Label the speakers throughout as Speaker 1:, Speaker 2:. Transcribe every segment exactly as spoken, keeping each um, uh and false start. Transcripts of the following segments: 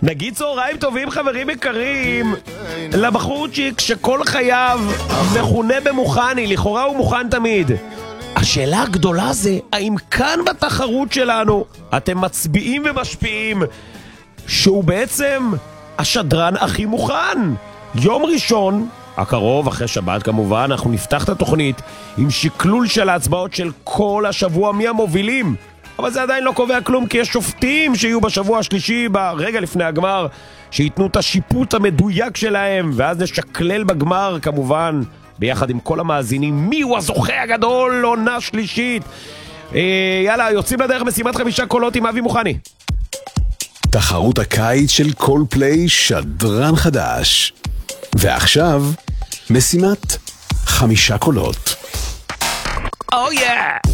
Speaker 1: נגיד צהריים טובים חברים יקרים לבחורצ'יק שכל חייו מכונה במוכני, לכאורה הוא מוכן תמיד. השאלה הגדולה זה, האם כאן בתחרות שלנו אתם מצביעים ומשפיעים שהוא בעצם השדרן הכי מוכן? יום ראשון הקרוב, אחרי שבת כמובן, אנחנו נפתח את התוכנית עם שקלול של ההצבעות של כל השבוע מי המובילים. אבל זה עדיין לא קובע כלום, כי יש שופטים שיהיו בשבוע השלישי, ברגע לפני הגמר, שיתנו את השיפוט המדויק שלהם, ואז נשקלל בגמר כמובן, ביחד עם כל המאזינים, מי הוא הזוכה הגדול, עונה שלישית. אה, יאללה, יוצאים לדרך משימת חמישה קולות עם אבי מוכני.
Speaker 2: תחרות הקיץ של קולפליי, שדרן חדש. ועכשיו, משימת חמישה קולות.
Speaker 1: Oh yeah!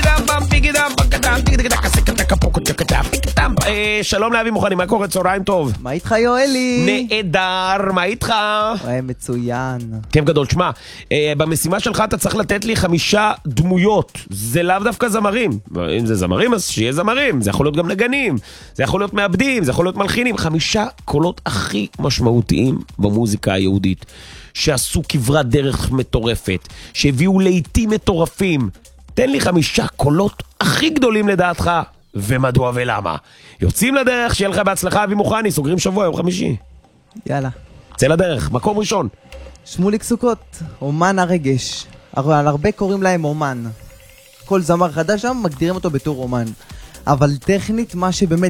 Speaker 1: שלום לאבי מוכני, מה קורה? צהריים טוב.
Speaker 3: מה איתך יואלי?
Speaker 1: נהדר, מה איתך?
Speaker 3: מצוין.
Speaker 1: כיף גדול, שמע, במשימה שלך אתה צריך לתת לי חמישה דמויות. זה לאו דווקא זמרים. אם זה זמרים אז שיהיה זמרים. זה יכול להיות גם נגנים, זה יכול להיות מעבדים, זה יכול להיות מלחינים. חמישה קולות הכי משמעותיים במוזיקה היהודית, שעשו כברת דרך מטורפת, שהביאו לעיתים מטורפים. תן לי חמישה קולות הכי גדולים לדעתך, ומדוע ולמה. יוצאים לדרך, שיהיה לך בהצלחה אבי מוכני, סוגרים שבוע, יום חמישי.
Speaker 3: יאללה.
Speaker 1: צא לדרך, מקום ראשון.
Speaker 3: שמוליק סוכות, אומן הרגש. על הרבה קוראים להם אומן. כל זמר חדש שם מגדירים אותו בתור אומן. אבל טכנית מה שבאמת